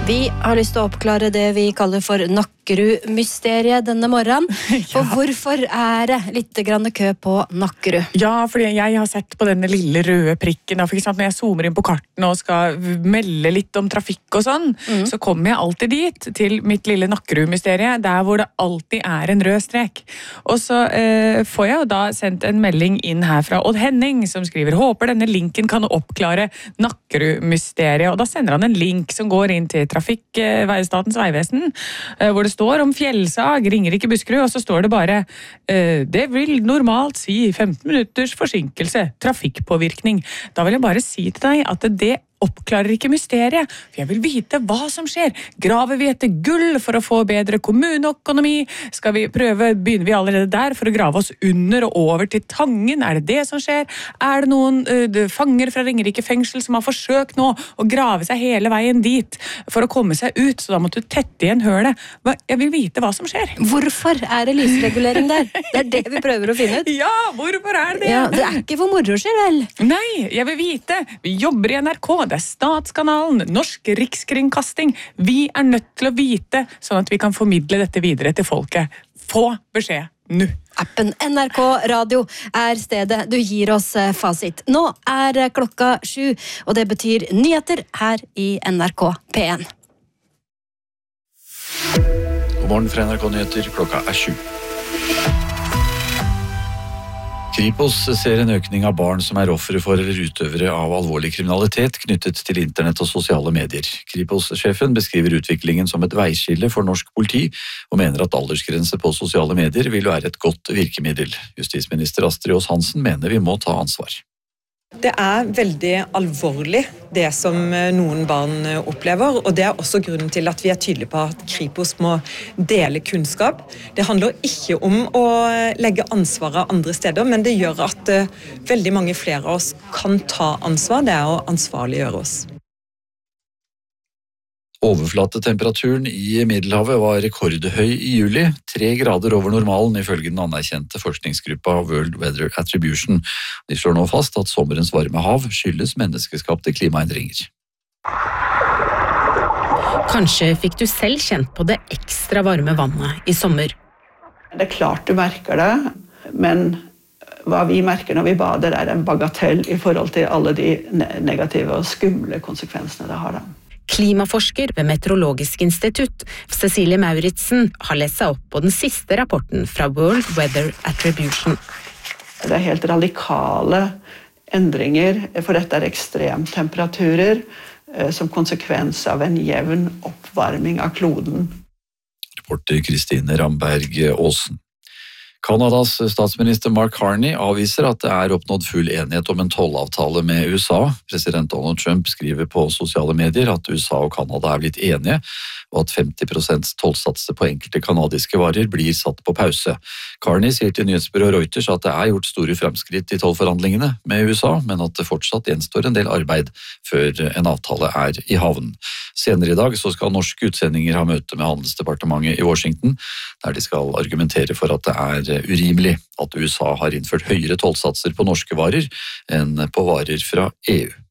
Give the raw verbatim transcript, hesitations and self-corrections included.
Vi har lyst til å oppklare det vi kaller for Nakkerud-mysteriet denne morgenen. For ja. Hvorfor er det litt grann kø på Nakkerud? Ja, fordi jeg har sett på denne lille røde prikken. For eksempel når jeg zoomer inn på kartene og skal melde litt om trafikk og sånn, mm. så kommer jeg alltid dit, til mitt lille Nakkerud-mysteriet, der hvor det alltid er en rød strek. Og så eh, får jeg jo da sendt en melding inn her fra Odd Henning, som skriver «Håper denne linken kan oppklare Nakkerud-mysteriet». Og da sender han en link som går inn til Trafikk, Statens vegvesen, hvor det står om fjellsag, ringer ikke Buskerud, og så står det bare det vil normalt si femten minutters forsinkelse, trafikkpåvirkning. Da vil jeg bare si til deg at det oppklarer ikke mysteriet, for jeg vil vite hva som skjer. Graver vi etter gull for å få bedre kommuneøkonomi? Skal vi prøve, begynner vi allerede der for å grave oss under og over til Tangen? Er det det som skjer? Er det noen uh, fanger fra Ringerike fengsel som har forsøkt nå å grave seg hele veien dit for å komme seg ut, så da måtte du tette igjen hølet? Jeg vil vite hva som skjer. Hvorfor er det lysregulering der? Det er det vi prøver å finne ut. Ja, hvorfor er det? Ja, det er ikke for moro skyld, vel? Nei, jeg vil vite. Vi jobber i N R K, det er Statskanalen, Norsk Rikskringkasting. Vi er nødt til å vite, sånn at vi kan formidle dette videre til folket. Få beskjed nå. Appen N R K Radio er stedet du gir oss fasit. Nå er klokka sju, og det betyr nyheter her i N R K P en. God morgen fra N R K Nyheter, klokka er sju. Kripos ser en økning av barn som er offere for eller utøvere av alvorlig kriminalitet knyttet til internett og sosiale medier. Kripos-sjefen beskriver utviklingen som et veiskille for norsk politi, og mener at aldersgrense på sosiale medier vil være et godt virkemiddel. Justisminister Astrid Aas Hansen mener vi må ta ansvar. Det er veldig alvorlig det som noen barn opplever, og det er også grunnen til at vi er tydelige på at Kripos må dele kunnskap. Det handler ikke om å legge ansvaret andre steder, men det gjør at veldig mange flere av oss kan ta ansvar. Det er å ansvarliggjøre oss. Overflatetemperaturen i Middelhavet var rekordhøy i juli, tre grader over normalen ifølge den anerkjente forskningsgruppa World Weather Attribution. De slår nå fast at sommerens varme hav skyldes menneskeskapte klimaendringer. Kanskje fikk du selv kjent på det ekstra varme vannet i sommer. Det er klart du merker det, men hva vi merker når vi bader er en bagatell i forhold til alle de negative og skumle konsekvensene det har da. Klimaforsker ved Meteorologisk institutt, Cecilie Mauritsen, har lest seg opp på den siste rapporten fra World Weather Attribution. Det er helt radikale endringer, for dette er ekstremtemperaturer som konsekvens av en jevn oppvarming av kloden. Reporter Kristine Ramberg Aasen. Kanadas statsminister Mark Carney avviser at det er oppnådd full enighet om en tollavtale med U S A. President Donald Trump skriver på sosiale medier at U S A og Kanada er blitt enige, og at femti prosent tollsatser på enkelte kanadiske varer blir satt på pause. Carney sier til nyhetsbyrået Reuters at det er gjort store fremskritt i tollforhandlingene med U S A, men at det fortsatt gjenstår en del arbeid før en avtale er i havn. Senere i dag så skal norske utsendinger ha møte med Handelsdepartementet i Washington, der de skal argumentere for at det er urimelig at U S A har innført høyere tollsatser på norske varer enn på varer fra E U.